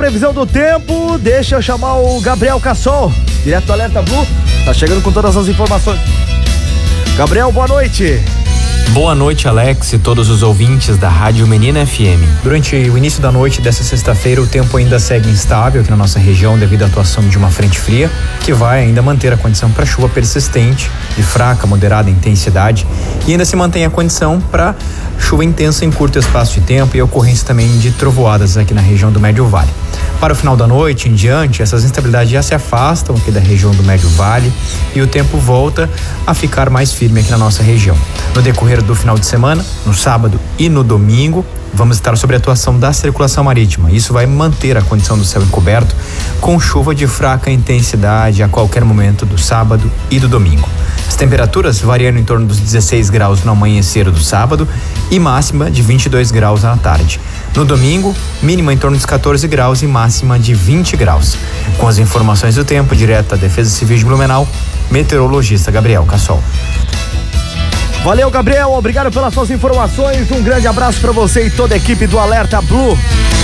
previsão do tempo, deixa eu chamar o Gabriel Cassol, direto do Alerta Blue, tá chegando com todas as informações. Gabriel, boa noite. Boa noite, Alex, e todos os ouvintes da Rádio Menina FM. Durante o início da noite desta sexta-feira, o tempo ainda segue instável aqui na nossa região devido à atuação de uma frente fria, que vai ainda manter a condição para chuva persistente, de fraca, moderada intensidade, e ainda se mantém a condição para chuva intensa em curto espaço de tempo e ocorrência também de trovoadas aqui na região do Médio Vale. Para o final da noite em diante, essas instabilidades já se afastam aqui da região do Médio Vale e o tempo volta a ficar mais firme aqui na nossa região. No decorrer do final de semana, no sábado e no domingo, vamos estar sobre a atuação da circulação marítima. Isso vai manter a condição do céu encoberto com chuva de fraca intensidade a qualquer momento do sábado e do domingo. As temperaturas variando em torno dos 16 graus no amanhecer do sábado e máxima de 22 graus na tarde. No domingo, mínima em torno dos 14 graus e máxima de 20 graus. Com as informações do tempo, direto da Defesa Civil de Blumenau, meteorologista Gabriel Cassol. Valeu, Gabriel, obrigado pelas suas informações, um grande abraço para você e toda a equipe do Alerta Blue.